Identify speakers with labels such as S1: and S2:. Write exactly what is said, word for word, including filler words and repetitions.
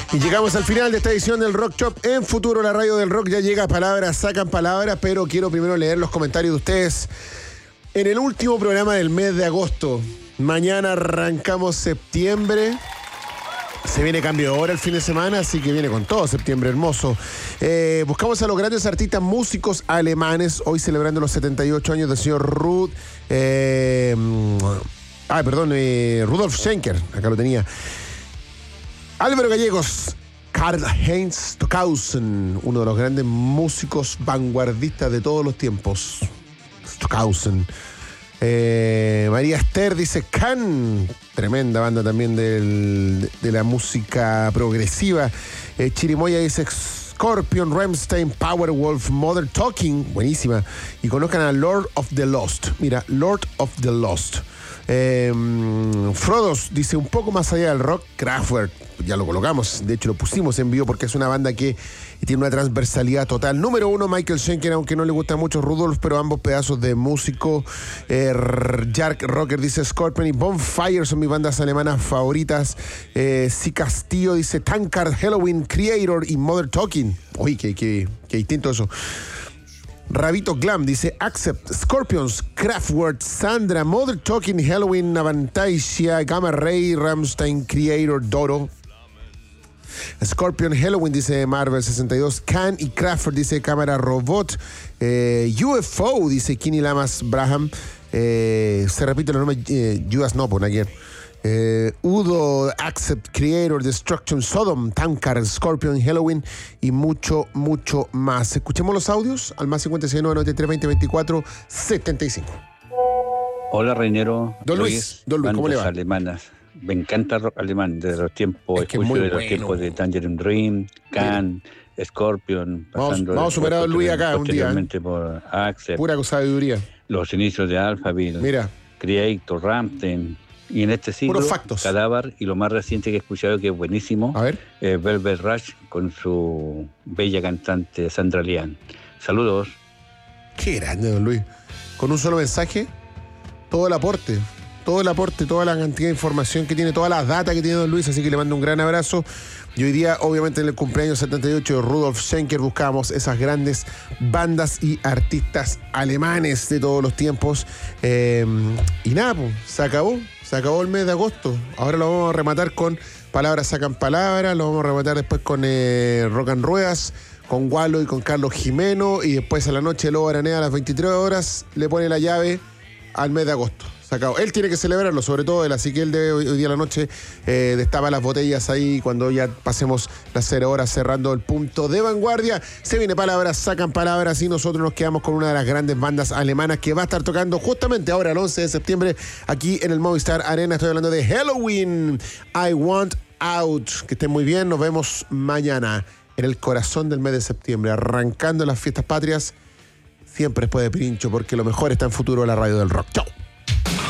S1: Y llegamos al final de esta edición del Rock Shop en Futuro, la radio del rock. Ya llega Palabras, Sacan Palabras, pero quiero primero leer los comentarios de ustedes. En el último programa del mes de agosto, mañana arrancamos septiembre. Se viene cambio de hora el fin de semana, así que viene con todo septiembre hermoso. Eh, buscamos a los grandes artistas músicos alemanes, hoy celebrando los setenta y ocho años del señor Ruth. Eh, ah, perdón, eh, Rudolf Schenker, acá lo tenía. Álvaro Gallegos, Karl-Heinz Stockhausen, uno de los grandes músicos vanguardistas de todos los tiempos. Stockhausen. Eh, María Esther dice Can, tremenda banda también del, de la música progresiva. Eh, Chirimoya dice Scorpion, Rammstein, Powerwolf, Mother Talking, buenísima. Y conozcan a Lord of the Lost. Mira, Lord of the Lost. Eh, Frodos dice un poco más allá del rock, Kraftwerk, ya lo colocamos, de hecho lo pusimos en vivo porque es una banda que tiene una transversalidad total. Número uno, Michael Schenker, aunque no le gusta mucho Rudolf, pero ambos pedazos de músico. eh, Jark Rocker dice Scorpion y Bonfire son mis bandas alemanas favoritas. eh, Si Castillo dice Tankard, Halloween, Creator y Mother Talking. Uy, qué, qué, qué distinto eso. Rabito Glam dice Accept, Scorpions, Kraftwerk, Sandra, Mother Talking, Halloween, Avantasia, Gamma Ray, Rammstein, Creator, Doro. Scorpion, Halloween dice Marvel sesenta y dos, Can y Kraftwerk dice Cámara Robot. eh, U F O dice Kini Lamas Braham. eh, se repite el nombre, eh, Judas no, por ayer. Eh, Udo, Accept, Creator, Destruction, Sodom, Tankard, Scorpion, Halloween y mucho, mucho más. Escuchemos los audios al más cincuenta y seis, noventa y tres, veinte, veinticuatro, setenta y cinco.
S2: Hola, Reinero.
S1: Don Luis, Don Luis, ¿cómo le va?
S2: Alemanas. Me encanta el rock alemán desde los tiempos,
S1: es que
S2: escucho
S1: muy
S2: de los
S1: bueno.
S2: tiempos de Tangerine Dream, Can, Scorpion, pasando
S1: Vamos, vamos a superar a Luis acá un día.
S2: Posteriormente por Accept,
S1: Pura sabiduría.
S2: los inicios de Alphaville,
S1: Mira,
S2: Creator, Rammstein. Y en este siglo,
S1: puros factos.
S2: Cadáver, y lo más reciente que he escuchado, que es buenísimo,
S1: A ver.
S2: eh, Velvet Rush, con su bella cantante Sandra Lian. Saludos.
S1: Qué grande, don Luis. Con un solo mensaje, todo el aporte. Todo el aporte, toda la cantidad de información que tiene, todas las datas que tiene don Luis, así que le mando un gran abrazo. Y hoy día, obviamente, en el cumpleaños setenta y ocho de Rudolf Schenker, buscamos esas grandes bandas y artistas alemanes de todos los tiempos. Eh, y nada, pues, se acabó. Se acabó el mes de agosto. Ahora lo vamos a rematar con Palabras Sacan Palabras, lo vamos a rematar después con eh, Rock and Ruedas, con Gualo y con Carlos Jimeno, y después a la noche Lobo Aranea a las veintitrés horas le pone la llave al mes de agosto. Se acabó. Él tiene que celebrarlo, sobre todo él, así que él debe hoy, hoy día a la noche eh, destapa las botellas ahí cuando ya pasemos las cero horas cerrando el punto de vanguardia. Se viene Palabras, Sacan Palabras y nosotros nos quedamos con una de las grandes bandas alemanas que va a estar tocando justamente ahora el once de septiembre aquí en el Movistar Arena. Estoy hablando de Halloween, I Want Out. Que estén muy bien, nos vemos mañana en el corazón del mes de septiembre, arrancando las fiestas patrias, siempre después de Pirincho, porque lo mejor está en Futuro de la radio del rock. Chao.